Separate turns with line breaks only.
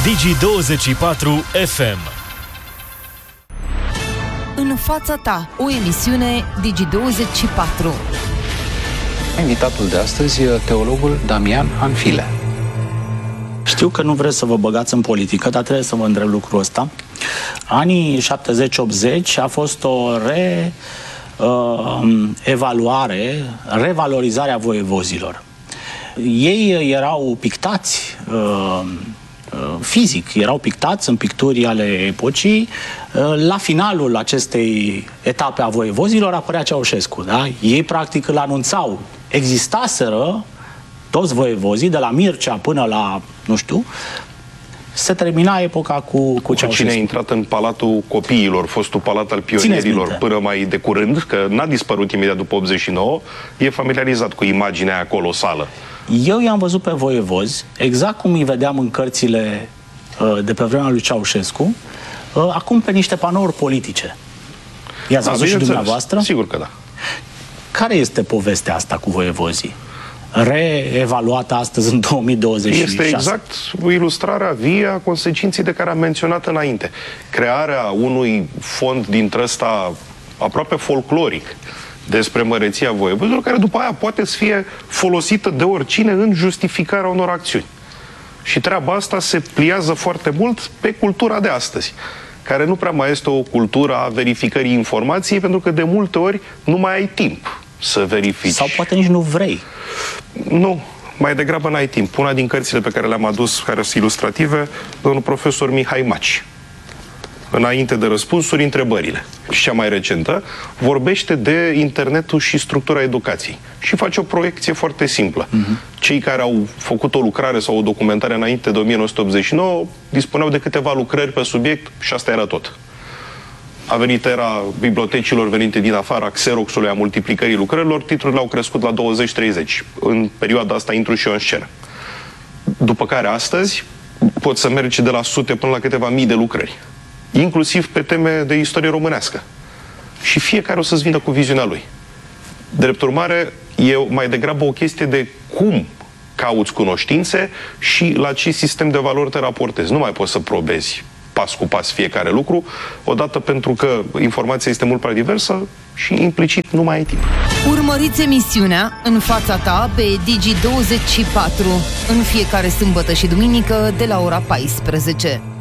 Digi24 FM.
În fața ta, o emisiune Digi24.
Invitatul de astăzi e teologul Damian Anfile.
Știu că nu vreți să vă băgați în politică, dar trebuie să vă întreb lucrul ăsta. Anii 70-80 a fost o revalorizare a voievozilor. Ei erau pictați fizic, erau pictați în picturi ale epocii. La finalul acestei etape a voievozilor apărea Ceaușescu. Da? Ei practic îl anunțau. Existaseră toți voievozii, de la Mircea până la, nu știu, se termina epoca cu Ceaușescu.
Cine a intrat în Palatul Copiilor, fostul Palat al Pionierilor, până mai de curând, că n-a dispărut imediat după 89, e familiarizat cu imaginea aia colosală.
Eu i-am văzut pe voievozi, exact cum îi vedeam în cărțile de pe vremea lui Ceaușescu, acum pe niște panouri politice. I-ați văzut și dumneavoastră?
Sigur că da.
Care este povestea asta cu voievozii? Reevaluată astăzi în 2026.
Este exact ilustrarea vie a consecinței de care am menționat înainte. Crearea unui fond dintre ăsta aproape folcloric despre măreția voievozilor, care după aia poate să fie folosită de oricine în justificarea unor acțiuni. Și treaba asta se pliază foarte mult pe cultura de astăzi, care nu prea mai este o cultură a verificării informației, pentru că de multe ori nu mai ai timp să verifici.
Sau poate nici nu vrei.
Nu, mai degrabă n-ai timp. Una din cărțile pe care le-am adus, care sunt ilustrative, domnul profesor Mihai Maci, înainte de răspunsuri, întrebările. Și cea mai recentă vorbește de internetul și structura educației. Și face o proiecție foarte simplă. Cei care au făcut o lucrare sau o documentare înainte de 1989 dispuneau de câteva lucrări pe subiect și asta era tot. A venit era bibliotecilor venite din afara, Xeroxului, a multiplicării lucrărilor, titlurile au crescut la 20-30. În perioada asta intru și eu în scenă. După care astăzi poți să mergi de la sute până la câteva mii de lucrări, inclusiv pe teme de istorie românească. Și fiecare o să-ți vină cu viziunea lui. Drept urmare, e mai degrabă o chestie de cum cauți cunoștințe și la ce sistem de valori te raportezi. Nu mai poți să probezi pas cu pas fiecare lucru, odată pentru că informația este mult prea diversă și implicit nu mai ai timp.
Urmăriți emisiunea În fața ta pe Digi24 în fiecare sâmbătă și duminică de la ora 14.